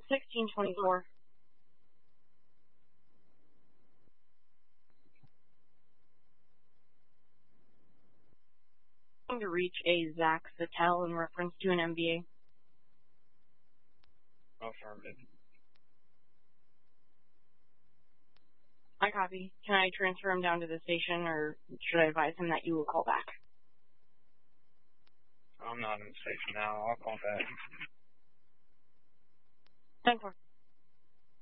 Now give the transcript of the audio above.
1624. Trying to reach a Zach Sattel in reference to an MBA. Affirmative. I copy. Can I transfer him down to the station, or should I advise him that you will call back? I'm not in the station now. I'll call back. 10-4.